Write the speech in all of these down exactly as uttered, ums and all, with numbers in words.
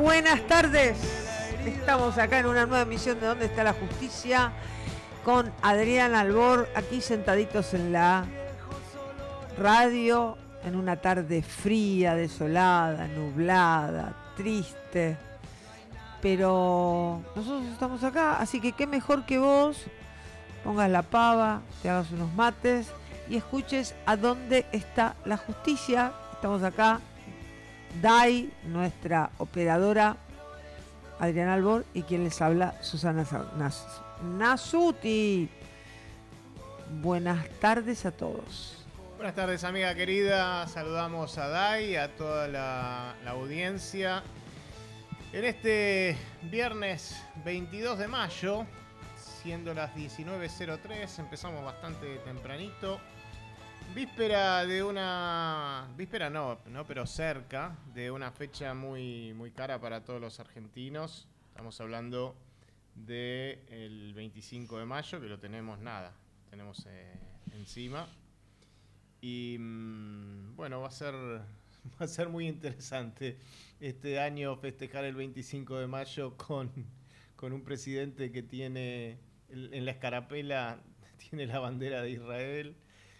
buenas tardes. Estamos acá en una nueva emisión de ¿Dónde está la justicia? Con Adrián Albor, aquí sentaditos en la radio, en una tarde fría, desolada, nublada, triste. Pero nosotros estamos acá, así que qué mejor que vos pongas la pava, te hagas unos mates y escuches a dónde está la justicia. Estamos acá, Dai, nuestra operadora, Adrián Albor, y quien les habla, Susana Nas Nasuti. Buenas tardes a todos. Buenas tardes, amiga querida. Saludamos a Dai, a toda la, la audiencia. En este viernes veintidós de mayo, siendo las diecinueve cero tres, empezamos bastante tempranito. Víspera de una... Víspera no, no, pero cerca de una fecha muy, muy cara para todos los argentinos. Estamos hablando del veinticinco de mayo, que lo tenemos nada, tenemos eh, encima. Y mmm, bueno, va a ser... Va a ser muy interesante este año festejar el veinticinco de mayo con, con un presidente que tiene en la escarapela tiene la bandera de Israel,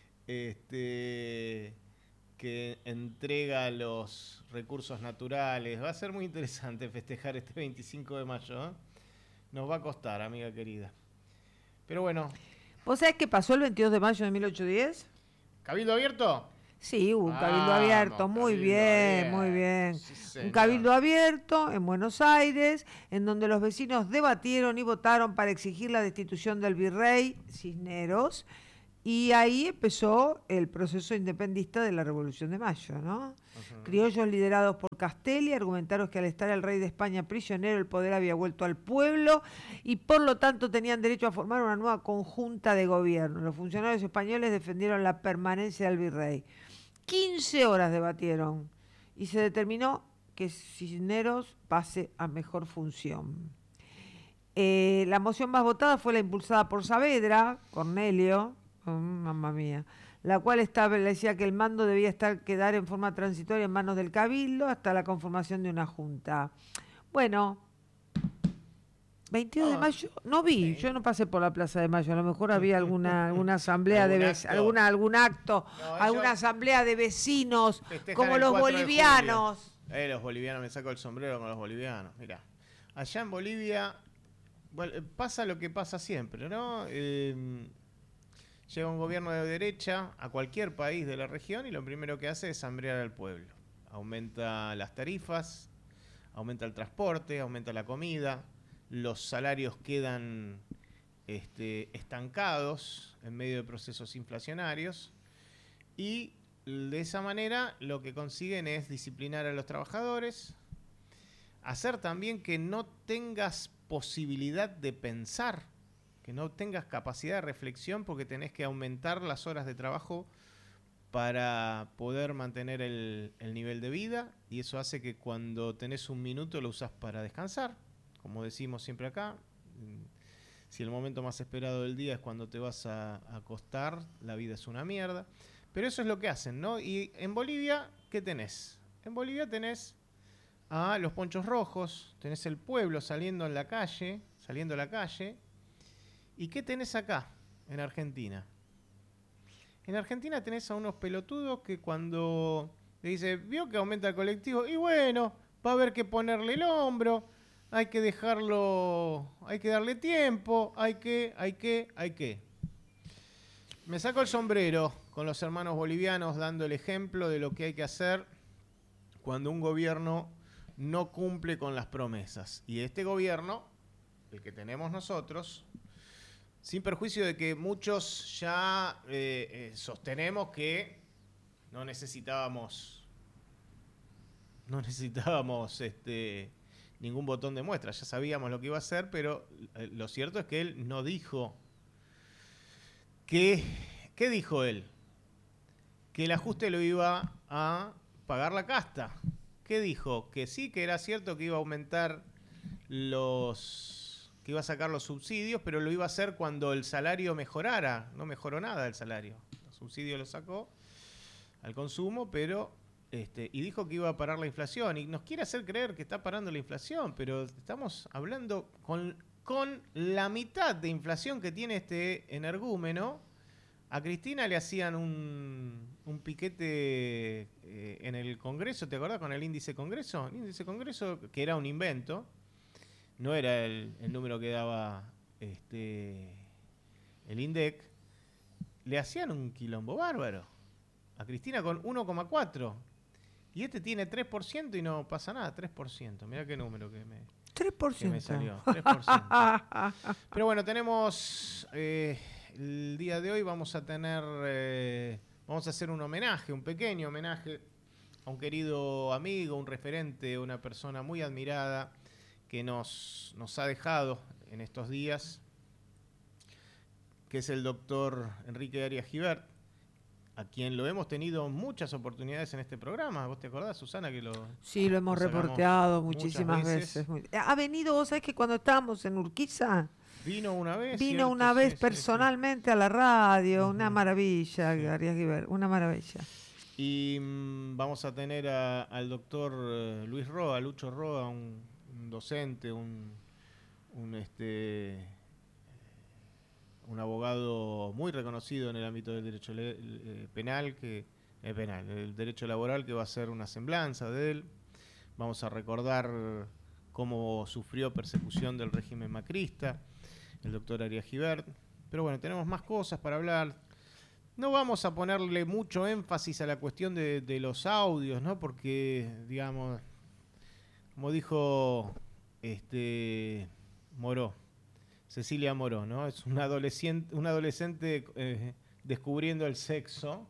este, que entrega los recursos naturales. Va a ser muy interesante festejar este veinticinco de mayo, ¿eh? Nos va a costar, amiga querida. Pero bueno. ¿Vos sabés qué pasó el veintidós de mayo de mil ochocientos diez? ¿Cabildo abierto? Sí, hubo un Vamos, cabildo abierto, muy cabildo bien, abierto. muy bien. Sí, un cabildo abierto en Buenos Aires, en donde los vecinos debatieron y votaron para exigir la destitución del virrey Cisneros, y ahí empezó el proceso independentista de la Revolución de Mayo, ¿no? Uh-huh. Criollos liderados por Castelli argumentaron que al estar el rey de España prisionero, el poder había vuelto al pueblo y por lo tanto tenían derecho a formar una nueva conjunta de gobierno. Los funcionarios españoles defendieron la permanencia del virrey. quince horas debatieron y se determinó que Cisneros pase a mejor función. Eh, la moción más votada fue la impulsada por Saavedra, Cornelio, oh, mamma mía, la cual establecía que el mando debía estar quedar en forma transitoria en manos del Cabildo hasta la conformación de una junta. Bueno, veintidós de mayo, no vi, yo no pasé por la Plaza de Mayo, a lo mejor había alguna alguna asamblea de vecinos, alguna algún acto, no, alguna asamblea de vecinos, como los bolivianos. Eh, los bolivianos, me saco el sombrero con los bolivianos, mirá. Allá en Bolivia, bueno, pasa lo que pasa siempre, ¿no? Eh, llega un gobierno de derecha a cualquier país de la región y lo primero que hace es hambrear al pueblo. Aumenta las tarifas, aumenta el transporte, aumenta la comida. Los salarios quedan este, estancados en medio de procesos inflacionarios y de esa manera lo que consiguen es disciplinar a los trabajadores, hacer también que no tengas posibilidad de pensar, que no tengas capacidad de reflexión porque tenés que aumentar las horas de trabajo para poder mantener el, el nivel de vida, y eso hace que cuando tenés un minuto lo usás para descansar. Como decimos siempre acá, si el momento más esperado del día es cuando te vas a, a acostar, la vida es una mierda. Pero eso es lo que hacen, ¿no? Y en Bolivia, ¿qué tenés? En Bolivia tenés a los ponchos rojos, tenés el pueblo saliendo en la calle, saliendo a la calle. ¿Y qué tenés acá, en Argentina? En Argentina tenés a unos pelotudos que cuando le dice, vio que aumenta el colectivo, y bueno, va a haber que ponerle el hombro. Hay que dejarlo, hay que darle tiempo, hay que, hay que, hay que. Me saco el sombrero con los hermanos bolivianos dando el ejemplo de lo que hay que hacer cuando un gobierno no cumple con las promesas. Y este gobierno, el que tenemos nosotros, sin perjuicio de que muchos ya eh, eh, sostenemos que no necesitábamos, no necesitábamos este... ningún botón de muestra, ya sabíamos lo que iba a hacer, pero lo cierto es que él no dijo que, ¿qué dijo él? Que el ajuste lo iba a pagar la casta. ¿Qué dijo? Que sí, que era cierto que iba a aumentar los, que iba a sacar los subsidios, pero lo iba a hacer cuando el salario mejorara. No mejoró nada el salario. Los subsidios los sacó al consumo, pero Este, y dijo que iba a parar la inflación. Y nos quiere hacer creer que está parando la inflación, pero estamos hablando con, con la mitad de inflación que tiene este energúmeno. A Cristina le hacían un, un piquete eh, en el Congreso, ¿te acordás? Con el índice Congreso. El índice Congreso, que era un invento, no era el, el número que daba este, el INDEC. Le hacían un quilombo bárbaro. A Cristina con uno coma cuatro. Y este tiene tres por ciento y no pasa nada, tres por ciento. Mirá qué número que me, tres por ciento. que me salió. tres por ciento. Pero bueno, tenemos... Eh, el día de hoy vamos a tener... Eh, vamos a hacer un homenaje, un pequeño homenaje a un querido amigo, un referente, una persona muy admirada que nos, nos ha dejado en estos días, que es el doctor Enrique Arias Gibert, a quien lo hemos tenido muchas oportunidades en este programa. ¿Vos te acordás, Susana, que lo Sí, lo hemos reporteado muchísimas veces. veces. Ha venido, vos sabés que cuando estábamos en Urquiza, vino una vez. Vino ¿cierto? una vez sí, personalmente sí, sí. a la radio, uh-huh. Una maravilla, sí. Arias Gibert, una maravilla. Y mmm, vamos a tener a, al doctor uh, Luis Roa, Lucho Roa, un, un docente, un, un este... un abogado muy reconocido en el ámbito del derecho le- eh, penal, que eh, penal, el derecho laboral, que va a ser una semblanza de él. Vamos a recordar cómo sufrió persecución del régimen macrista, el doctor Arias Gibert. Pero bueno, tenemos más cosas para hablar. No vamos a ponerle mucho énfasis a la cuestión de, de los audios, ¿no? Porque, digamos, como dijo este Moró, Cecilia Moró, ¿no? Es un adolescente, un adolescente eh, descubriendo el sexo.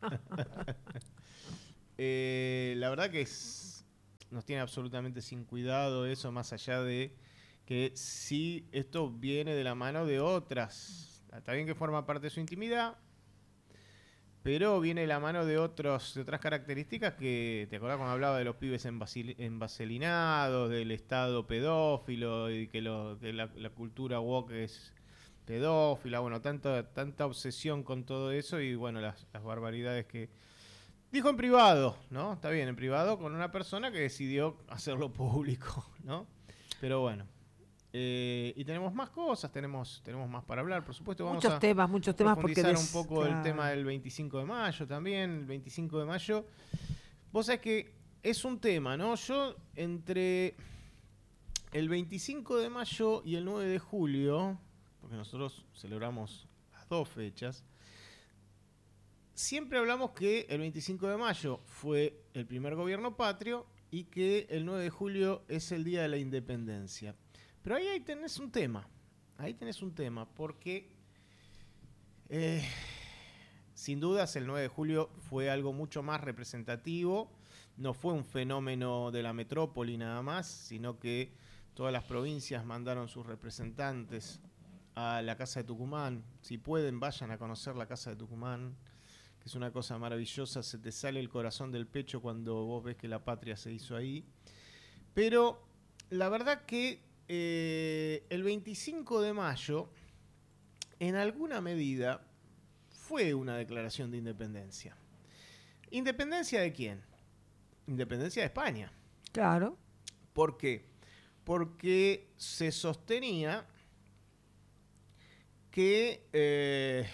eh, la verdad que es, nos tiene absolutamente sin cuidado eso, más allá de que sí esto viene de la mano de otras. Está bien que forma parte de su intimidad, pero viene de la mano de, otros, de otras características que, ¿te acordás cuando hablaba de los pibes envaselinados, del estado pedófilo y que, lo, que la, la cultura woke es pedófila? Bueno, tanta, tanta obsesión con todo eso y bueno, las, las barbaridades que dijo en privado, ¿no? Está bien, en privado con una persona que decidió hacerlo público, ¿no? Pero bueno. Eh, y tenemos más cosas, tenemos tenemos más para hablar, por supuesto. Vamos muchos a temas, muchos temas porque profundizar un poco claro. el tema del veinticinco de mayo también. El veinticinco de mayo, vos sabés que es un tema, ¿no? Yo entre el veinticinco de mayo y el nueve de julio, porque nosotros celebramos las dos fechas, siempre hablamos que el veinticinco de mayo fue el primer gobierno patrio y que el nueve de julio es el día de la independencia. Pero ahí, ahí tenés un tema, ahí tenés un tema, porque eh, sin dudas el nueve de julio fue algo mucho más representativo, no fue un fenómeno de la metrópoli nada más, sino que todas las provincias mandaron sus representantes a la Casa de Tucumán. Si pueden, vayan a conocer la Casa de Tucumán, que es una cosa maravillosa, se te sale el corazón del pecho cuando vos ves que la patria se hizo ahí. Pero la verdad que Eh, el veinticinco de mayo, en alguna medida, fue una declaración de independencia. ¿Independencia de quién? Independencia de España. Claro. ¿Por qué? Porque se sostenía que eh,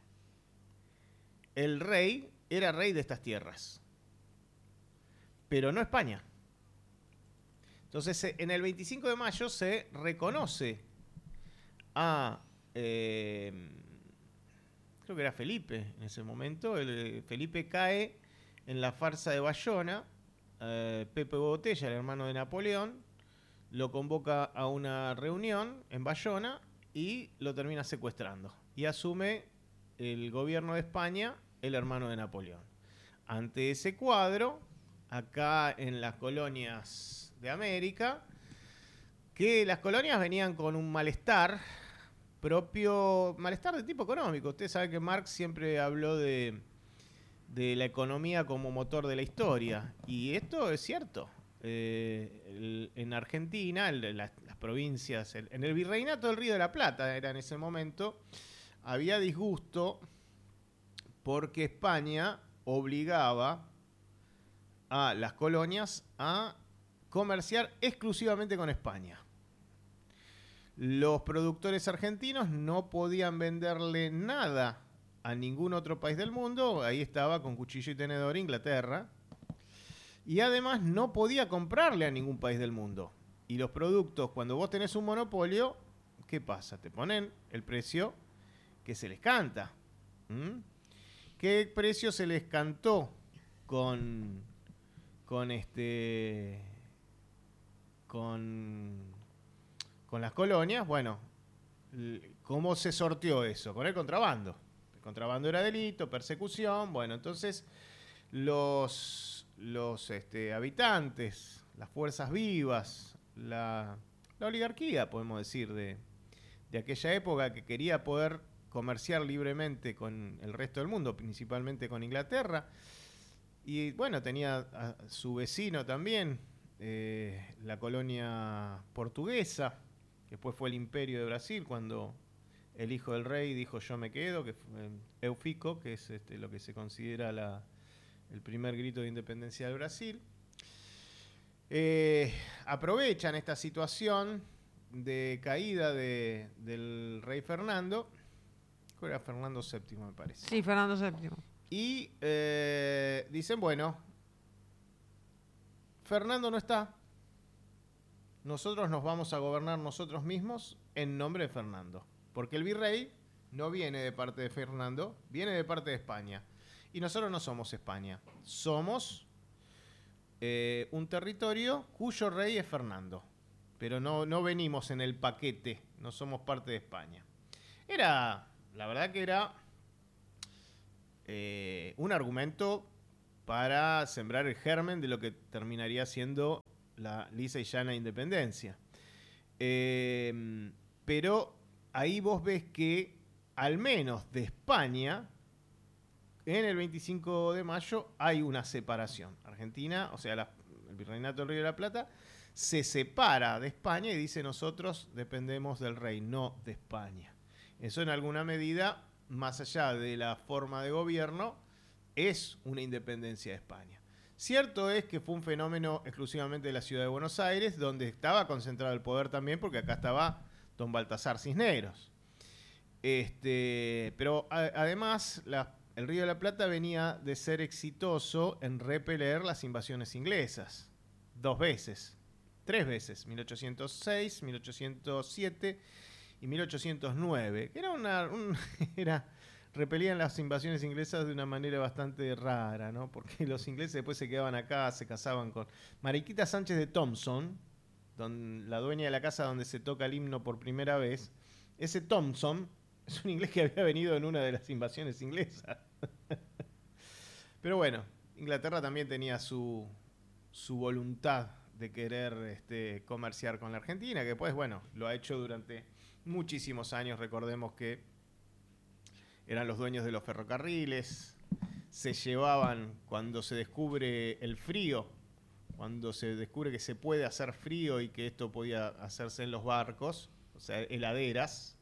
el rey era rey de estas tierras, pero no España. Entonces, en el veinticinco de mayo se reconoce a, eh, creo que era Felipe en ese momento, el, Felipe cae en la farsa de Bayona, eh, Pepe Botella, el hermano de Napoleón, lo convoca a una reunión en Bayona y lo termina secuestrando. Y asume el gobierno de España el hermano de Napoleón. Ante ese cuadro, acá en las colonias de América, que las colonias venían con un malestar propio, malestar de tipo económico. Usted sabe que Marx siempre habló de, de la economía como motor de la historia, y esto es cierto. Eh, el, en Argentina, el, las, las provincias, el, en el Virreinato del Río de la Plata era en ese momento, había disgusto porque España obligaba a las colonias a comerciar exclusivamente con España. Los productores argentinos no podían venderle nada a ningún otro país del mundo. Ahí estaba con cuchillo y tenedor Inglaterra. Y además no podía comprarle a ningún país del mundo. Y los productos, cuando vos tenés un monopolio, ¿qué pasa? Te ponen el precio que se les canta. ¿Mm? ¿Qué precio se les cantó con, con este, con, con las colonias? Bueno, ¿cómo se sorteó eso? Con el contrabando. El contrabando era delito, persecución. Bueno, entonces los, los este, habitantes, las fuerzas vivas, la, la oligarquía, podemos decir, de, de aquella época que quería poder comerciar libremente con el resto del mundo, principalmente con Inglaterra. Y bueno, tenía a su vecino también, eh, la colonia portuguesa, que después fue el Imperio de Brasil, cuando el hijo del rey dijo yo me quedo, que fue Eufiko, que es este, lo que se considera la, el primer grito de independencia del Brasil. Eh, aprovechan esta situación de caída de, del rey Fernando. Era Fernando séptimo, me parece. Sí, Fernando séptimo. Y eh, dicen, bueno, Fernando no está. Nosotros nos vamos a gobernar nosotros mismos en nombre de Fernando. Porque el virrey no viene de parte de Fernando, viene de parte de España. Y nosotros no somos España. Somos eh, un territorio cuyo rey es Fernando. Pero no, no venimos en el paquete, no somos parte de España. Era... La verdad que era eh, un argumento para sembrar el germen de lo que terminaría siendo la lisa y llana independencia. Eh, pero ahí vos ves que, al menos de España, en el veinticinco de mayo hay una separación. Argentina, o sea, la, el Virreinato del Río de la Plata, se separa de España y dice nosotros dependemos del rey, no de España. Eso en alguna medida, más allá de la forma de gobierno, es una independencia de España. Cierto es que fue un fenómeno exclusivamente de la ciudad de Buenos Aires, donde estaba concentrado el poder también, porque acá estaba don Baltasar Cisneros. Este, pero a, además, la, el Río de la Plata venía de ser exitoso en repeler las invasiones inglesas. Dos veces, tres veces, mil ochocientos seis, mil ochocientos siete... y mil ochocientos nueve, que era una, un, era, repelían las invasiones inglesas de una manera bastante rara, ¿no? Porque los ingleses después se quedaban acá, se casaban con Mariquita Sánchez de Thompson, don, la dueña de la casa donde se toca el himno por primera vez. Ese Thompson es un inglés que había venido en una de las invasiones inglesas. Pero bueno, Inglaterra también tenía su, su voluntad de querer este, comerciar con la Argentina, que después, bueno, lo ha hecho durante muchísimos años. Recordemos que eran los dueños de los ferrocarriles, se llevaban cuando se descubre el frío, cuando se descubre que se puede hacer frío y que esto podía hacerse en los barcos, o sea, heladeras,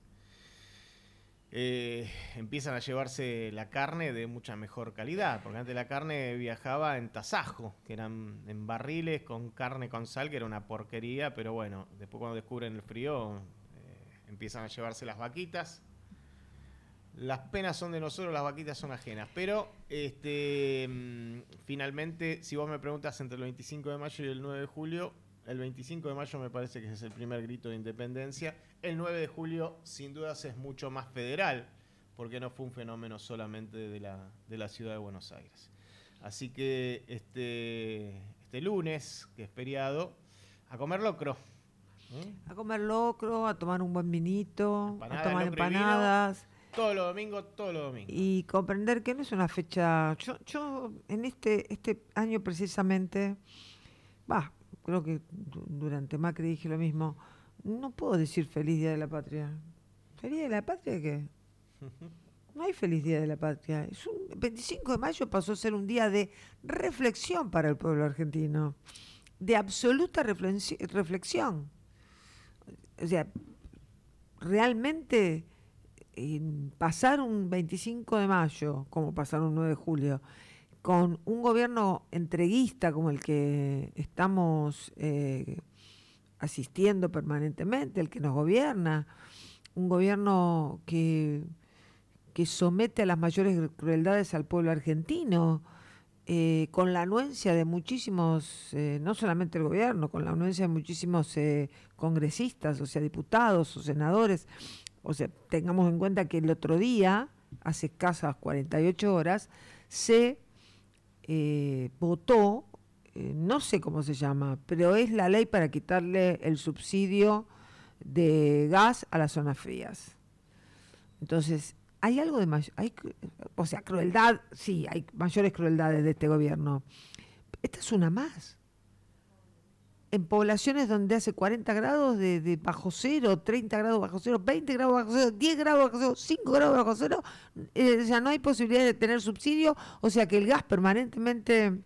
eh, empiezan a llevarse la carne de mucha mejor calidad, porque antes la carne viajaba en tasajo, que eran en barriles con carne con sal, que era una porquería, pero bueno, después cuando descubren el frío... empiezan a llevarse las vaquitas. Las penas son de nosotros, las vaquitas son ajenas. Pero este, finalmente, si vos me preguntas entre el veinticinco de mayo y el nueve de julio, el veinticinco de mayo me parece que es el primer grito de independencia. El nueve de julio, sin dudas, es mucho más federal, porque no fue un fenómeno solamente de la, de la ciudad de Buenos Aires. Así que este, este lunes, que es feriado, a comer locro. A comer locro, a tomar un buen vinito, Empanada, a tomar locro y empanadas. Vino, todos los domingos, todos los domingos. Y comprender que no es una fecha... Yo, yo en este, este año precisamente, bah, creo que durante Macri dije lo mismo, no puedo decir feliz Día de la Patria. ¿Feliz Día de la Patria qué? No hay feliz Día de la Patria. Es un, el veinticinco de mayo pasó a ser un día de reflexión para el pueblo argentino, de absoluta reflexión. O sea, realmente eh, pasar un veinticinco de mayo, como pasar un nueve de julio, con un gobierno entreguista como el que estamos eh, asistiendo permanentemente, el que nos gobierna, un gobierno que, que somete a las mayores crueldades al pueblo argentino, eh, con la anuencia de muchísimos, eh, no solamente el gobierno, con la anuencia de muchísimos eh, congresistas, o sea, diputados o senadores. O sea, tengamos en cuenta que el otro día, hace escasas cuarenta y ocho horas, se eh, votó, eh, no sé cómo se llama, pero es la ley para quitarle el subsidio de gas a las zonas frías. Entonces, hay algo de mayor, hay, o sea, crueldad, sí, hay mayores crueldades de este gobierno. Esta es una más. En poblaciones donde hace cuarenta grados de, de bajo cero, treinta grados bajo cero, veinte grados bajo cero, diez grados bajo cero, cinco grados bajo cero, eh, ya no hay posibilidad de tener subsidio, o sea que el gas permanentemente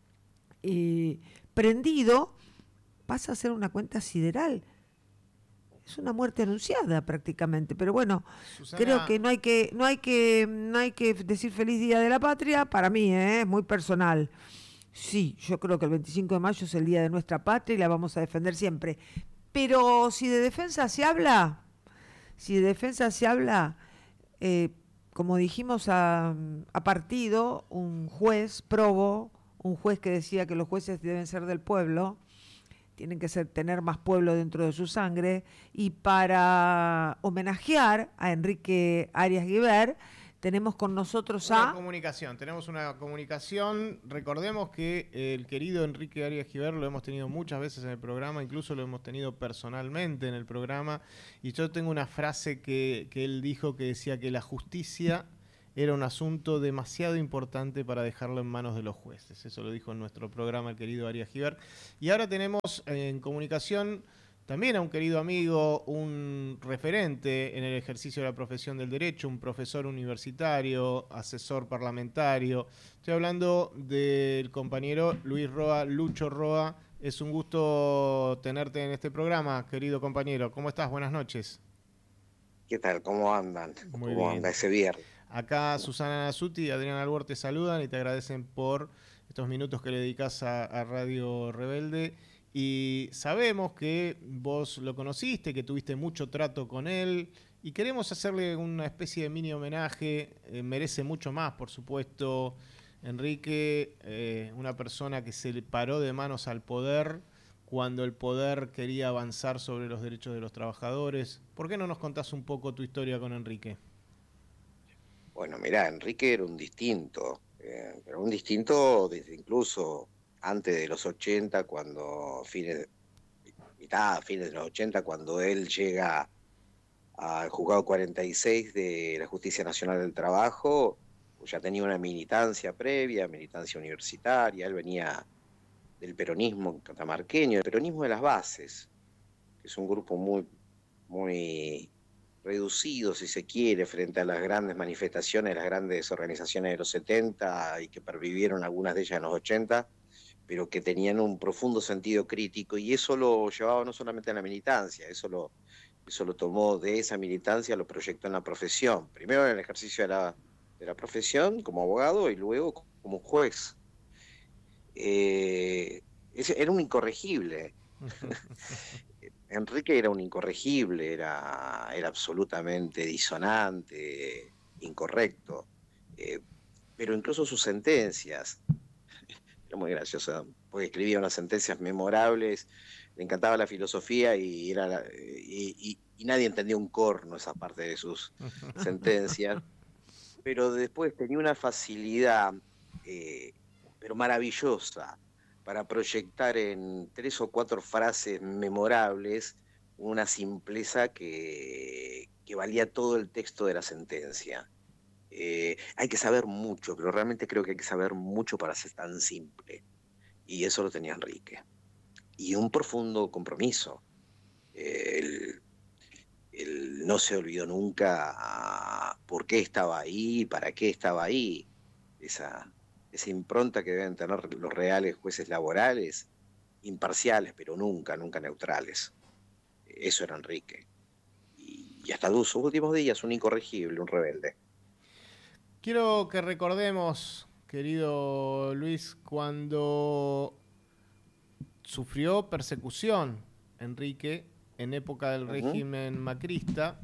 eh, prendido pasa a ser una cuenta sideral. Es una muerte anunciada prácticamente, pero bueno, Susana, creo que no hay que no hay que no hay que decir feliz Día de la Patria, para mí, ¿eh? Es muy personal. Sí, yo creo que el veinticinco de mayo es el día de nuestra patria y la vamos a defender siempre. Pero si de defensa se habla, si de defensa se habla, eh, como dijimos a, a partido, un juez probó, un juez que decía que los jueces deben ser del pueblo, tienen que ser, tener más pueblo dentro de su sangre, y para homenajear a Enrique Arias Guiber, tenemos con nosotros a... Una comunicación, tenemos una comunicación. Recordemos que el querido Enrique Arias Guiber lo hemos tenido muchas veces en el programa, incluso lo hemos tenido personalmente en el programa, y yo tengo una frase que, que él dijo que decía que la justicia era un asunto demasiado importante para dejarlo en manos de los jueces. Eso lo dijo en nuestro programa el querido Arias Guiber. Y ahora tenemos en comunicación también a un querido amigo, un referente en el ejercicio de la profesión del derecho, un profesor universitario, asesor parlamentario. Estoy hablando del compañero Luis Roa, Lucho Roa. Es un gusto tenerte en este programa, querido compañero. ¿Cómo estás? Buenas noches. ¿Qué tal? ¿Cómo andan? Muy ¿Cómo bien. anda ese viernes? Acá Susana Nasuti y Adrián Albor te saludan y te agradecen por estos minutos que le dedicas a, a Radio Rebelde. Y sabemos que vos lo conociste, que tuviste mucho trato con él, y queremos hacerle una especie de mini homenaje. Eh, merece mucho más, por supuesto, Enrique, eh, una persona que se le paró de manos al poder cuando el poder quería avanzar sobre los derechos de los trabajadores. ¿Por qué no nos contás un poco tu historia con Enrique? Bueno, mirá, Enrique era un distinto, eh, pero un distinto desde incluso antes de los ochenta, cuando fines, mitad, fines de los ochenta, cuando él llega al juzgado cuarenta y seis de la Justicia Nacional del Trabajo, pues ya tenía una militancia previa, militancia universitaria. Él venía del peronismo catamarqueño, el peronismo de las bases, que es un grupo muy, muy reducido, si se quiere, frente a las grandes manifestaciones, las grandes organizaciones de los setenta y que pervivieron algunas de ellas en los ochenta, pero que tenían un profundo sentido crítico, y eso lo llevaba no solamente a la militancia, eso lo, eso lo tomó de esa militancia, lo proyectó en la profesión, primero en el ejercicio de la, de la profesión como abogado y luego como juez. Eh, ese era un incorregible. Enrique era un incorregible, era, era absolutamente disonante, incorrecto, eh, pero incluso sus sentencias, era muy gracioso, porque escribía unas sentencias memorables, le encantaba la filosofía y, era la, y, y, y nadie entendía un corno esa parte de sus sentencias, pero después tenía una facilidad, eh, pero maravillosa, para proyectar en tres o cuatro frases memorables una simpleza que, que valía todo el texto de la sentencia. Eh, hay que saber mucho, pero realmente creo que hay que saber mucho para ser tan simple. Y eso lo tenía Enrique. Y un profundo compromiso. Eh, él, él no se olvidó nunca por qué estaba ahí, para qué estaba ahí. Esa, esa impronta que deben tener los reales jueces laborales, imparciales, pero nunca, nunca neutrales. Eso era Enrique. Y, y hasta sus últimos días, un incorregible, un rebelde. Quiero que recordemos querido Luis, cuando sufrió persecución Enrique en época del uh-huh. régimen macrista,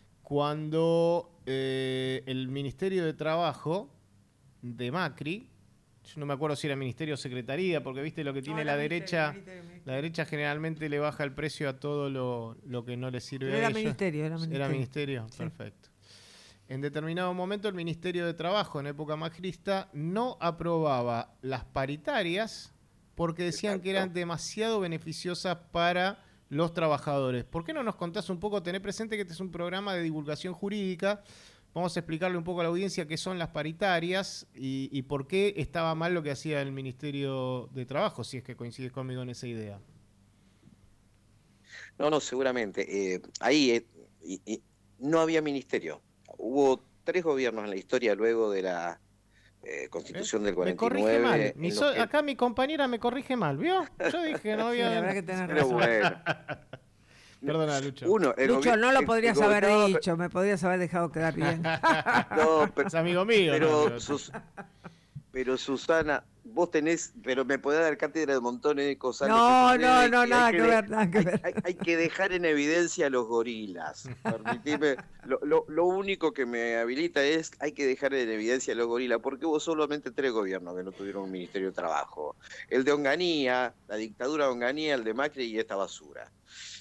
cuando eh, el Ministerio de Trabajo de Macri, yo no me acuerdo si era Ministerio o Secretaría, porque viste lo que tiene no, la derecha, ministerio, ministerio. La derecha generalmente le baja el precio a todo lo, lo que no le sirve era a ellos. Ministerio, era Ministerio. Era Ministerio, sí. Perfecto. En determinado momento el Ministerio de Trabajo en época macrista no aprobaba las paritarias porque decían Exacto. que eran demasiado beneficiosas para los trabajadores. ¿Por qué no nos contás un poco? Tener presente que este es un programa de divulgación jurídica. Vamos a explicarle un poco a la audiencia qué son las paritarias y, y por qué estaba mal lo que hacía el Ministerio de Trabajo, si es que coincides conmigo en esa idea. No, no, seguramente. Eh, ahí eh, y, y no había ministerio. Hubo tres gobiernos en la historia luego de la eh, Constitución ¿Eh? del cuarenta y nueve. Me corrige mal. Mi so, que... Acá mi compañera me corrige mal, ¿vio? Yo dije no había... Sí, la verdad que tenés Pero razón. Bueno. Perdona, Lucho. Uno, Lucho, no lo podrías el, el haber gobierno... dicho, me podrías haber dejado quedar bien. No, pero, es amigo mío. Pero, no, sus, pero Susana, vos tenés, pero me podés dar cátedra de montones de cosas. No, no, no, nada que, que ver, nada que hay, ver. Hay, hay que dejar en evidencia a los gorilas. Permitime, lo, lo, lo único que me habilita es hay que dejar en evidencia a los gorilas, porque hubo solamente tres gobiernos que no tuvieron un Ministerio de Trabajo. El de Onganía, la dictadura de Onganía, el de Macri y esta basura.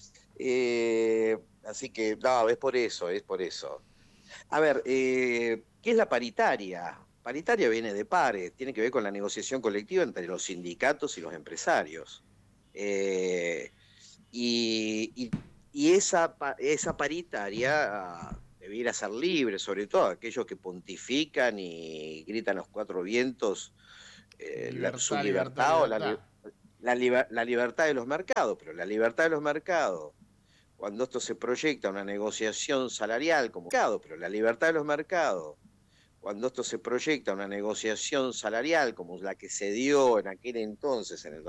Eh, así que, no, es por eso, es por eso. A ver, eh, ¿qué es la paritaria? Paritaria viene de pares, tiene que ver con la negociación colectiva entre los sindicatos y los empresarios. Eh, y, y, y esa, esa paritaria debiera ser libre, sobre todo aquellos que pontifican y gritan a los cuatro vientos eh, libertad, la, su libertad, libertad o la, la, liber, la libertad de los mercados, pero la libertad de los mercados, cuando esto se proyecta a una negociación salarial como mercado, pero la libertad de los mercados, cuando esto se proyecta a una negociación salarial como la que se dio en aquel entonces, en el